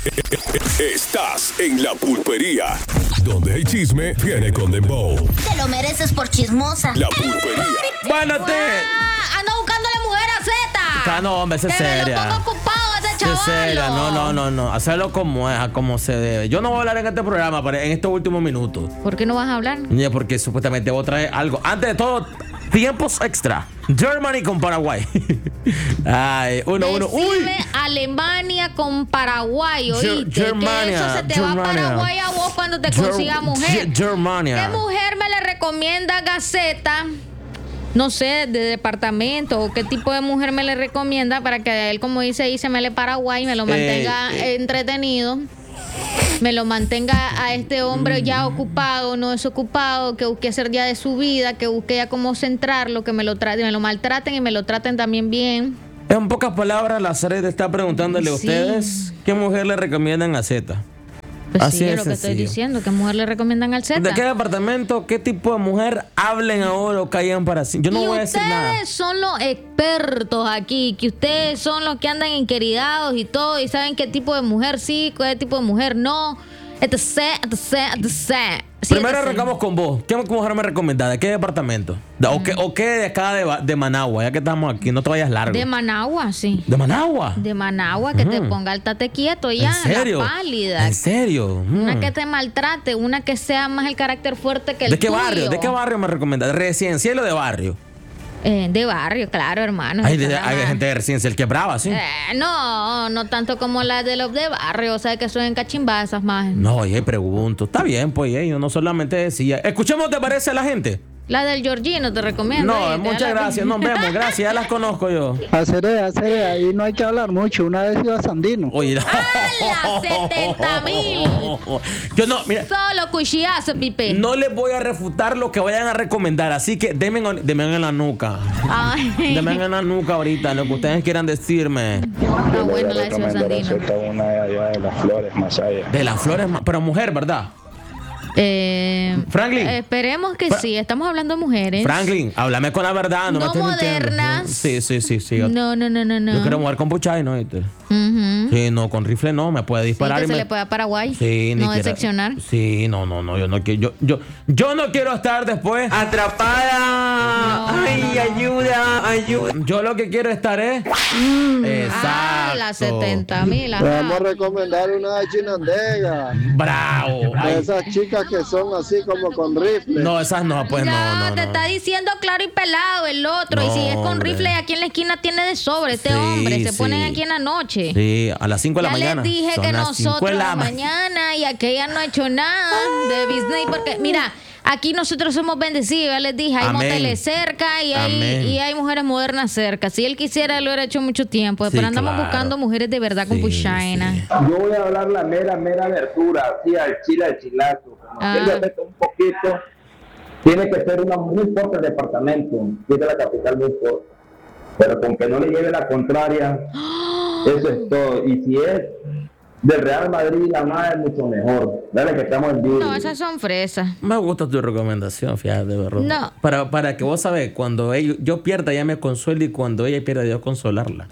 Estás en La Pulpería, donde el chisme viene con dembow. Te lo mereces por chismosa. La Pulpería. Bueno, Ando buscando a la mujer a Z. No, hombre, ese es Que me seria. lo pongo ocupado ese Sí, chaval. seria. No. Hacerlo como se debe. Yo no voy a hablar en este programa en estos últimos minutos. ¿Por qué no vas a hablar? Porque supuestamente voy a traer algo. Antes de todo, tiempos extra. Germany con Paraguay. Ay, uno. Uy. Decime Alemania con Paraguay, oíste. Germania, Que eso se te va a Germania. Paraguay a vos cuando te consigas mujer. Germania. ¿Qué mujer me le recomienda Gaceta? No sé, de departamento o qué tipo de mujer me le recomienda para que a él, como dice ahí, se me le Paraguay y me lo mantenga entretenido. Me lo mantenga a este hombre ya ocupado, no desocupado, que busque hacer ya de su vida, que busque ya cómo centrarlo, que me lo maltraten y me lo traten también bien. En pocas palabras, la serie te está preguntándole a Sí. ustedes qué mujer le recomiendan a Z. Pues Así sí, es es lo que estoy sencillo. diciendo, ¿qué mujer le recomiendan al Z? ¿De qué departamento, qué tipo de mujer hablen ahora o caigan para sí? Yo no y voy a decir nada. ustedes son los expertos aquí, que ustedes son los que andan enqueridados y todo, y saben qué tipo de mujer sí, qué tipo de mujer no. etc. Primero arrancamos con vos. ¿Qué mujer me recomendás? ¿De qué departamento? ¿O qué de acá de Managua? Ya que estamos aquí, no te vayas largo. De Managua, sí. ¿De Managua? De Managua, que te ponga el tate quieto ya, ¿En serio? la pálida. ¿En serio? Una que te maltrate, una que sea más el carácter fuerte que el ¿De qué tuyo. barrio? ¿De qué barrio me recomendás? ¿De residencial o de barrio? De barrio, claro, hermano. Hay gente de residencial que es brava, ¿sí? No tanto como las de los de barrio, o sea que son cachimbazas más. No, oye, pregunto. Está bien, pues, yo no solamente decía. Escuchemos, ¿te parece a la gente? La del Georgino te recomiendo. No, muchas gracias. Nos vemos, gracias. Ya las conozco yo. Hacer, ahí no hay que hablar mucho. Una vez iba a Sandino. Oye, ¡Hala! 70,000. Yo no, mira. Solo cuchillazo, Pipe. No les voy a refutar lo que vayan a recomendar, así que denme en la nuca. Ay. Denme en la nuca ahorita, lo que ustedes quieran decirme. Está bueno la de Ciudad Sandino. Una de allá de las flores, más allá. De las flores, pero mujer, ¿verdad? Franklin. Esperemos que sí. Estamos hablando de mujeres. Franklin, háblame con la verdad. No, No me estés modernas. mintiendo. Sí. No. Yo quiero mujer con puchay, ¿no? ¿Viste? Ujú. Sí, no, con rifle no, me puede Sí, disparar. que y se me- le pueda a Paraguay. Sí, ni no quiera- decepcionar. Sí, no, yo no quiero. Yo no quiero estar después atrapada. No, Ay, ayuda. Yo lo que quiero estar es. Exacto. Las 70,000. Te vamos a recomendar una de Chinandega. Bravo. Ay, De esas chicas que son así como con rifle. no, esas no, pues Ya no. te está diciendo claro y pelado el otro. Y No, si es con hombre. rifle, aquí en la esquina tiene de sobre este Sí, hombre. Se sí. ponen aquí en la noche. Sí, a las 5 de la Ya mañana. les dije Son que las 5 nosotros de la mañana y aquella no ha hecho nada de business. Porque, mira, aquí nosotros somos bendecidos. Ya les dije, hay Amén. moteles cerca y Amén. hay mujeres modernas cerca. Si él quisiera, lo hubiera hecho mucho tiempo. Sí, Pero andamos claro. buscando mujeres de verdad con Sí, puchaina. sí. Yo voy a hablar la mera abertura, así al chilazo. Conociendo a Beto un poquito, tiene que ser una, no importa el departamento, si es de la capital, no importa. Pero con que no le lleve la contraria, eso es todo. Y si es del Real Madrid, la más es mucho mejor. Dale que estamos en vivo. No, esas son fresas. Me gusta tu recomendación, fíjate, ¿verdad? No. Para que vos sabes, cuando yo pierda, ella me consuele y cuando ella pierda, yo consolarla.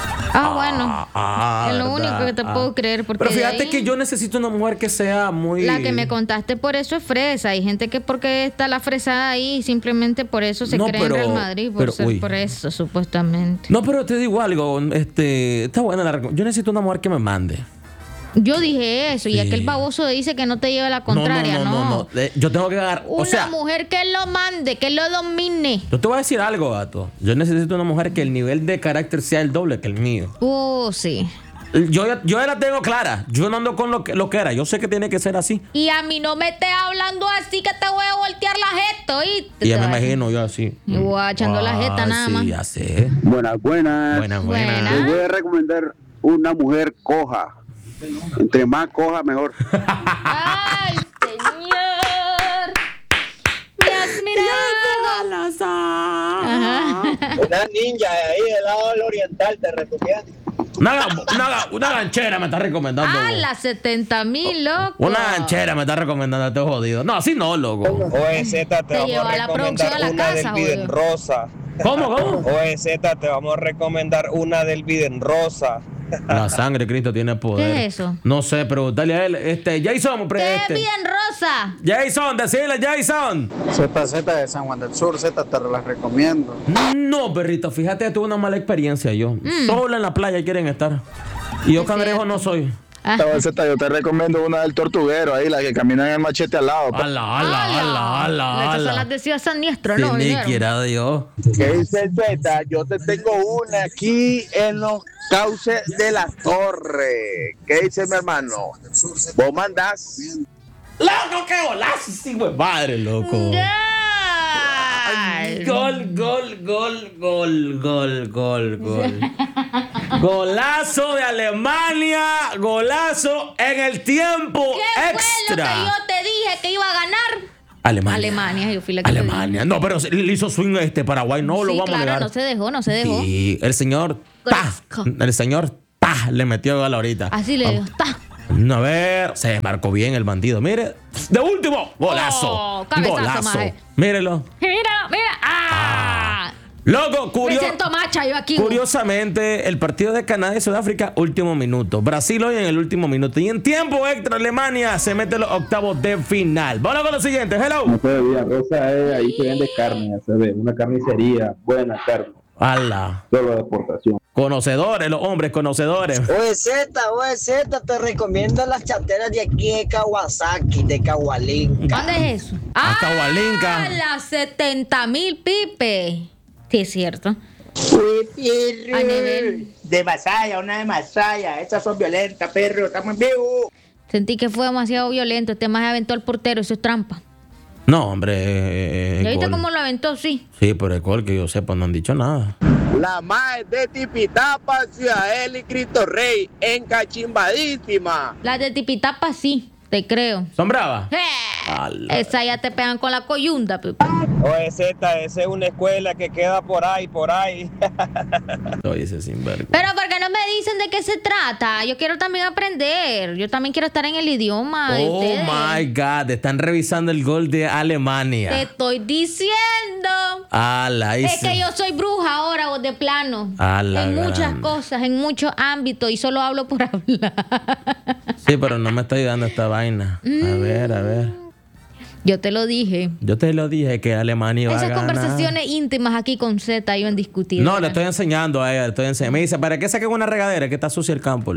Bueno. Es lo ¿verdad? único que te puedo creer. Porque Pero de fíjate ahí- que yo necesito una mujer que sea muy. La que me contaste por eso es fresa. Hay gente que porque está la fresada ahí simplemente por eso se No, cree pero- en Real Madrid por pero, ser uy. por eso supuestamente. No, pero te digo algo, está buena yo necesito una mujer que me mande. Yo dije eso y Sí. aquel baboso dice que no te lleve la contraria, ¿no? Yo tengo que ganar. Una O sea, mujer que lo mande, que lo domine. yo te voy a decir algo, gato. Yo necesito una mujer que el nivel de carácter sea el doble que el mío. Sí. Yo ya la tengo clara. Yo no ando con lo que era. Yo sé que tiene que ser así. Y a mí no me estés hablando así que te voy a voltear la jeta, ¿oíste? Y ya me imagino yo así. Y guachando la jeta nada sí, más. ya sé. Buenas. Buena. Buena. Les voy a recomendar una mujer coja. Entre más coja, mejor. ¡Ay, señor! ¡Me has mirado! Ajá. Una ninja ahí del lado del oriental te recomiendo. Una ganchera me está recomendando. ¡Ah, vos. las 70,000, loco! Una ganchera me está recomendando este jodido. No, así no, loco. OEZ te vamos lleva a la producción recomendar a la una casa, del Biden jodido. Rosa. ¿Cómo? OEZ te vamos a recomendar una del Biden Rosa. La sangre de Cristo tiene poder. ¿Qué es eso? No sé, preguntarle a él. Jason, ¡Qué bien, Rosa! Jason, decile, Jason. ZZ de San Juan del Sur, Z te las recomiendo. No, perrito, fíjate que tuve una mala experiencia yo. Solo en la playa quieren estar. Y yo cangrejo no soy. Z, yo te recomiendo una del Tortuguero, ahí, la que camina en el machete al lado. Estas son las de Ciudad San Niestro, Si ¿no? ni Dijeron. quiera Dios. ¿Qué dice Z? Yo te tengo una aquí en los cauces de la torre. ¿Qué dice mi hermano? ¿Vos mandás? ¡Loco, qué golazo! Sí, güey. Madre, loco. Ay. Gol. Golazo de Alemania. Golazo en el tiempo ¿Qué extra. fue lo que yo te dije que iba a ganar? Alemania. Yo fui la que te Alemania. No, pero le hizo swing Paraguay. No dije. lo Sí, vamos a claro, negar. no se dejó. Sí, el señor le metió gol ahorita. Así le digo, ¡ta! A ver, se desmarcó bien el bandido. Mire, de último, golazo. Cabezazo, Golazo. maje. Mírelo. Mira. ¡Ah! Loco, Me siento macha yo aquí. Curiosamente, el partido de Canadá y Sudáfrica, último minuto. Brasil hoy en el último minuto. Y en tiempo extra, Alemania se mete en los octavos de final. Vamos con lo siguiente. Hello. No se veía, Rosa, ahí se vende carne, ya se ve, una carnicería, buena carne, ¡Hala! solo de exportación. Conocedores, los hombres conocedores. Oye Z, te recomiendo las chateras de aquí de Kawasaki, de Cahualinca. ¿Dónde es eso? Cahualinca. Las 70,000 pipe. Sí, es cierto. Uy, A nivel. de Masaya, una de Masaya. Estas son violentas, perro. Estamos en vivo. Sentí que fue demasiado violento. Este más aventó al portero. Eso es trampa. No, hombre. ¿Ya viste gol. cómo lo aventó? Sí. Sí, pero el gol que yo sepa no han dicho nada. La más de Tipitapa, Ciudadela y Cristo Rey, en Cachimbadísima. Las de Tipitapa sí. Te creo. ¿Son bravas? ¡Eh! Esa ya te pegan con la coyunda, Pepe. Oye, Z, esa es una escuela que queda por ahí. Oye, ese sinvergüenza. Pero ¿por qué no me dicen de qué se trata? Yo quiero también aprender. Yo también quiero estar en el idioma de Oh ustedes. my God, están revisando el gol de Alemania. Te estoy diciendo. Es que yo soy bruja ahora, vos de plano. A la En muchas grande. cosas, en muchos ámbitos. Y solo hablo por hablar. Sí, pero no me está ayudando esta vaina. A ver. Yo te lo dije. Yo te lo dije que Alemania va a Esas ganar. conversaciones íntimas aquí con Z iban a discutir. No, le estoy enseñando a ella, Me dice, ¿para qué saquen una regadera? Que está sucia el campo.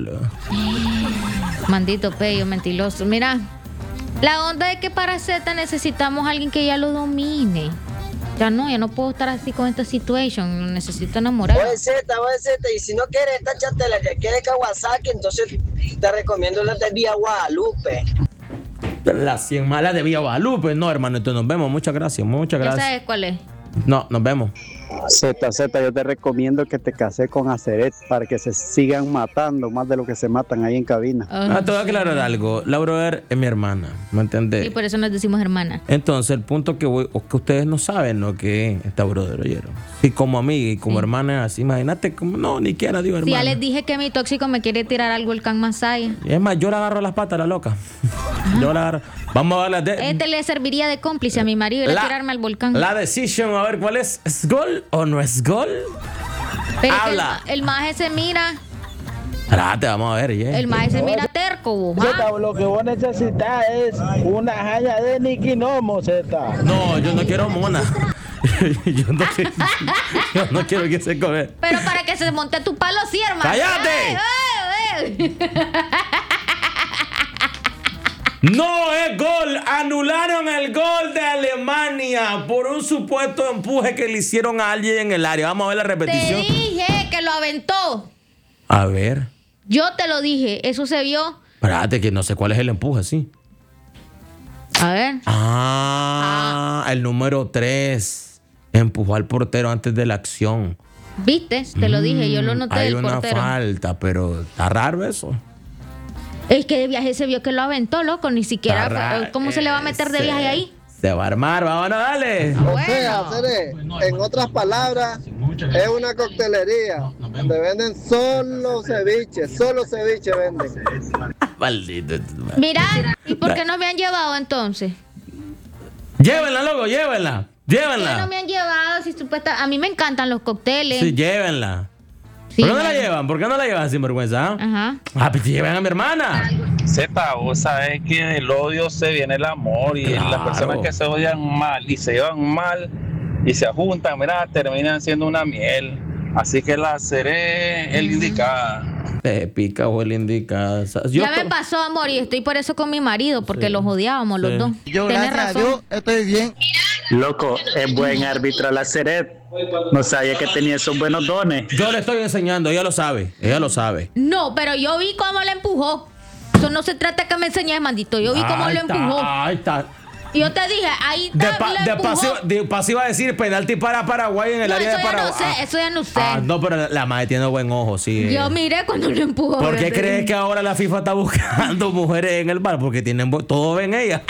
Mandito pello, mentiroso. Mira, la onda es que para Z necesitamos a alguien que ya lo domine. Ya no puedo estar así con esta situación. Necesito enamorar. Oye Z, y si no quieres esta chatela de aquí de Kawasaki, entonces te recomiendo las de Vía Guadalupe. Las 100 malas de Villa Guadalupe. No, hermano, entonces nos vemos. Muchas gracias. ¿Ya sabes cuál es? No, nos vemos. ZZ, yo te recomiendo que te cases con Aceret para que se sigan matando más de lo que se matan ahí en cabina. Te voy a aclarar algo. La brother es mi hermana, ¿me entendés? Y por eso nos decimos hermana. Entonces, el punto que voy, o que ustedes no saben lo que es esta brother, ¿oyeron? Y como amiga y como hermana es así, imagínate, como no, ni quiera digo Si hermana. ya les dije que mi tóxico me quiere tirar algo el Can Masaya. Y es más, yo le agarro las patas a la loca. Yo la agarro. Vamos a ver la Este le serviría de cómplice a mi marido y tirarme al volcán. La decisión, a ver cuál es. ¿Es gol o no es gol? Pero es que Habla. el maje se mira. Espérate, vamos a ver, yeah. El maje se mira terco, vos, ¿ah? Z, lo que vos necesitas es una jaya de Nicky Nomo, Z. No, yo no quiero mona. yo no quiero que se come. Pero para que se monte tu palo, sí, hermano. ¡Cállate! ¡Ay! No es gol. Anularon el gol de Alemania por un supuesto empuje que le hicieron a alguien en el área. Vamos a ver la Te repetición. dije que lo aventó. A ver. Yo te lo dije. Eso se vio. Espérate, que no sé cuál es el empuje, sí. A ver. El número 3 empujó al portero antes de la acción. ¿Viste? Te lo dije. Yo lo noté Hay del una portero. falta, pero está raro eso. Es que de viaje se vio que lo aventó, loco. Ni siquiera. Está raro. ¿Cómo se le va a meter de viaje ahí? Se va a armar, vámonos, dale. Bueno. En otras palabras, es una coctelería donde venden solo ceviche venden. Maldito. Mira, ¿y por qué no me han llevado entonces? Llévenla, loco, llévenla. ¿Por qué no Llévenla. me han llevado? Si supuesta... A mí me encantan los cócteles. Sí, llévenla. Sí, ¿Por qué no la llevan? ¿Por qué no la llevan sin vergüenza? Ajá. Ah, pues lleven a mi hermana. Z, vos sabés que del odio se viene el amor y Claro. las personas que se odian mal y se llevan mal y se juntan, mira, terminan siendo una miel. Así que la seré el indicada. Te pica o el indicada. Ya me pasó, amor, y estoy por eso con mi marido, porque los odiábamos los dos. Yo, Tienes gracias a razón. Dios, estoy bien. Loco, es buen árbitro la Ceret. No sabía que tenía esos buenos dones. Yo le estoy enseñando, ella lo sabe. Ella lo sabe. No, pero yo vi cómo le empujó. Eso no se trata de que me enseñes, mandito. Yo vi cómo Ahí lo está, empujó. Ahí está. Y yo te dije, ahí De, está, le empujó. pasiva a decir penalti para Paraguay en el No, área eso de ya Paraguay. no sé, eso ya no sé. No, pero la madre tiene buen ojo, sí. Yo miré cuando lo empujó. ¿Por qué fíjate. crees que ahora la FIFA está buscando mujeres en el bar? Porque tienen todo ven ella.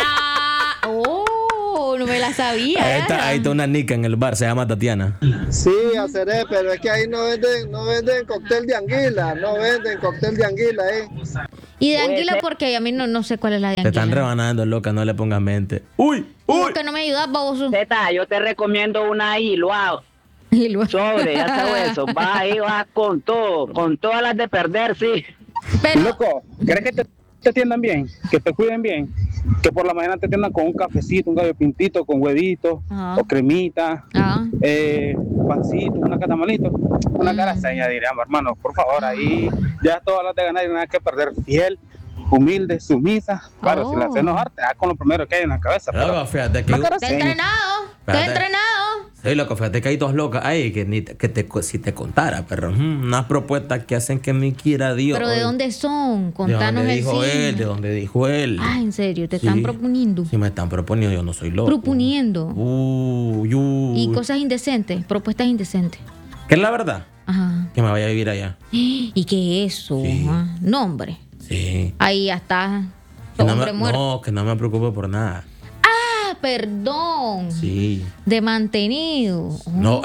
No me la sabía. Ahí está una nica en el bar, se llama Tatiana. Sí, Aceré, pero es que ahí no venden cóctel de anguila, no venden cóctel de anguila ahí. Y de anguila, porque a mí no sé cuál es la de Te anguila. están rebanando, loca, no le pongas mente. ¡Uy! ¿Por qué no me ayudas, baboso? Zeta, yo te recomiendo una hilua. Sobre, ya sabes eso. Vas ahí, vas con todo, con todas las de perder, sí. Loco, ¿crees que te atiendan bien? Que te cuiden bien. Que por la mañana te atiendan con un cafecito, un gallo pintito, con huevitos, o cremita, pancito, una catamalito, una caraseña, diríamos, hermano, por favor, ahí ya todas las de ganar y nada que perder, fiel, humilde, sumisa. Claro, si la haces enojar, te das con lo primero que hay en la cabeza. Loco, fíjate que... Te he entrenado. Te he entrenado. Sí, loco, fíjate que hay dos locas ahí si te contara, pero unas propuestas que hacen que me quiera Dios. ¿Pero de dónde son? Contanos ¿De el dónde dijo cine. él? ¿De dónde dijo él? Ah, ¿en serio? ¿Te están proponiendo? Si me están proponiendo, yo no soy loco. Proponiendo. Uy. Y cosas indecentes, propuestas indecentes. ¿Qué es la verdad? Ajá. Que me vaya a vivir allá. ¿Y qué es eso? Sí. Ah, no, hombre. Sí. Ahí ya está. Que no, Hombre muerto. no, que no me preocupe por nada. Ah, perdón. Sí. De mantenido. No,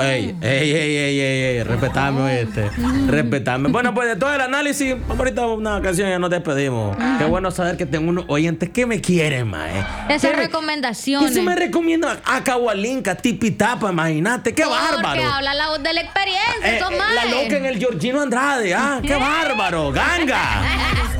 ey, respetame, respetame. Bueno, pues de todo el análisis, vamos ahorita a una canción y ya nos despedimos. Qué bueno saber que tengo unos oyentes que me quieren, mae. Esas recomendaciones. ¿Qué se me recomienda? A Cahualinca, Tipitapa, imagínate, qué bárbaro. Porque habla la voz de la experiencia, esos La maes. loca en el Georgino Andrade, qué bárbaro, ganga.